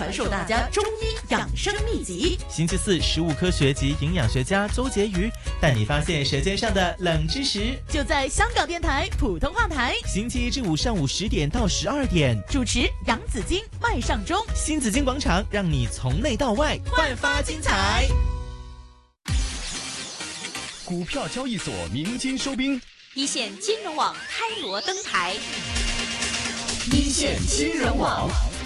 传授大家中医养生秘籍。 星期四，食物科学及营养学家周洁瑜带你发现舌尖上的冷知识， 就在香港电台普通话台。 星期一至五上午10点到12点， 主持杨子矜、麦尚中， 新紫荆广场，让你从内到外焕发精彩。 股票交易所鸣金收兵， 一线金融网开锣登台， 一线新人网。